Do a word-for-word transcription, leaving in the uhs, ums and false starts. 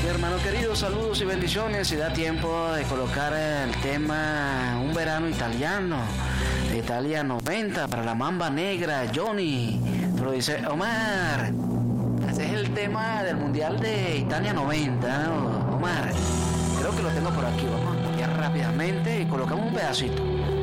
hermano querido, saludos y bendiciones. Si da tiempo de colocar el tema Un verano italiano, de Italia noventa, para la Mamba Negra, Johnny. Pero dice Omar, ese es el tema del Mundial de Italia noventa, ¿no? Omar, creo que lo tengo por aquí. Vamos a cambiar rápidamente y colocamos un pedacito.